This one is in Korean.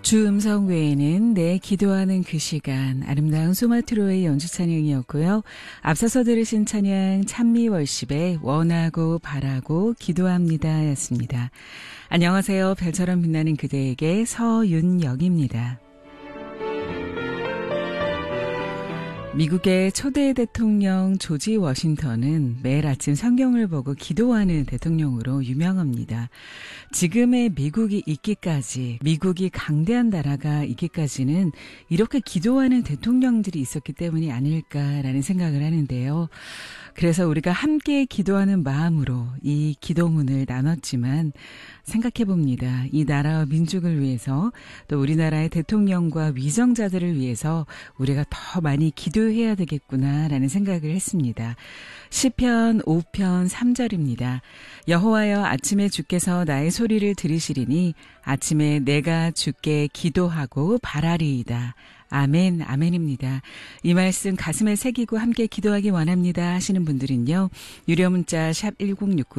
주 음성 외에는 내 기도하는 그 시간, 아름다운 소마트로의 연주 찬양이었고요. 앞서서 들으신 찬양 찬미월십의 원하고 바라고 기도합니다 였습니다. 안녕하세요. 별처럼 빛나는 그대에게 서윤영입니다. 미국의 초대 대통령 조지 워싱턴은 매일 아침 성경을 보고 기도하는 대통령으로 유명합니다. 지금의 미국이 있기까지, 미국이 강대한 나라가 있기까지는 이렇게 기도하는 대통령들이 있었기 때문이 아닐까라는 생각을 하는데요. 그래서 우리가 함께 기도하는 마음으로 이 기도문을 나눴지만 생각해봅니다. 이 나라와 민족을 위해서 또 우리나라의 대통령과 위정자들을 위해서 우리가 더 많이 기도해야 되겠구나라는 생각을 했습니다. 시편 5편 3절입니다. 여호와여 아침에 주께서 나의 소리를 들으시리니 아침에 내가 주께 기도하고 바라리이다. 아멘, 아멘입니다. 이 말씀 가슴에 새기고 함께 기도하기 원합니다 하시는 분들은요. 유료 문자 샵 1069